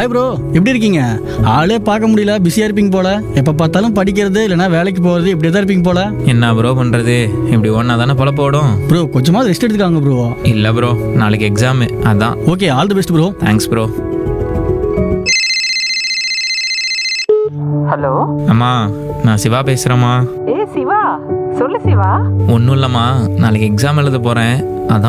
Hi bro, எப்படி இருக்கீங்க? ஆளே பார்க்க முடியல, பிஸியாக இருப்பீங்க போல. எப்போ பார்த்தாலும் படிக்கிறது இல்லைனா வேலைக்கு போகிறது இப்படி தான் இருப்பீங்க போல. என்ன ப்ரோ பண்ணுறது, இப்படி ஒன்றா தானே போல போடும். ப்ரோ கொஞ்சமாவது ரெஸ்ட் எடுத்துக்காங்க ப்ரோ. இல்லை ப்ரோ, நாளைக்கு எக்ஸாமு, அதான். Okay, all the best bro. Thanks bro. Hello அம்மா, நான் சிவா பேசுகிறேம்மா. ஏ சிவா, சொல்லு சிவா. ஒன்றும் இல்லைம்மா, நாளைக்கு எக்ஸாம் எழுத போகிறேன். அதான்